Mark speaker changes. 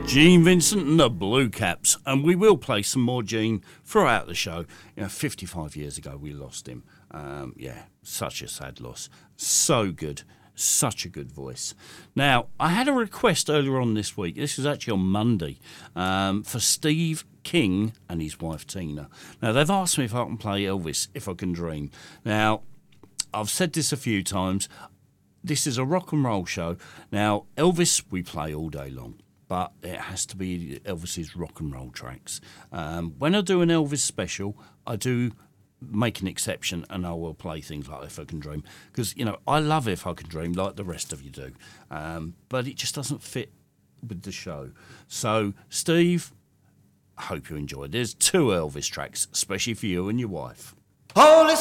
Speaker 1: Gene Vincent and the Blue Caps, and we will play some more Gene throughout the show. 55 years ago we lost him. Such a sad loss. So good. Such a good voice. Now, I had a request earlier on this week. This was actually on Monday for Steve King and his wife Tina. Now, they've asked me if I can play Elvis, If I Can Dream. Now, I've said this a few times. This is a rock and roll show. Now, Elvis we play all day long, but it has to be Elvis's rock and roll tracks. When I do an Elvis special, I do make an exception and I will play things like If I Can Dream, because I love If I Can Dream like the rest of you do, but it just doesn't fit with the show. So Steve, I hope you enjoyed. There's 2 Elvis tracks, especially for you and your wife.
Speaker 2: Holy